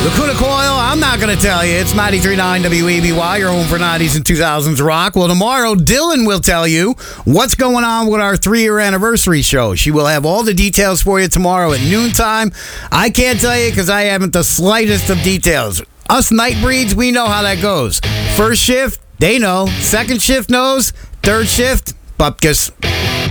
Lacuna Coil, I'm not going to tell you. It's 93.9 WEBY, your home for 90s and 2000s rock. Well, tomorrow, Dylan will tell you what's going on with our 3-year anniversary show. She will have all the details for you tomorrow at noontime. I can't tell you because I haven't the slightest of details. Us night breeds, we know how that goes. First shift, they know. Second shift knows. Third shift, bupkis.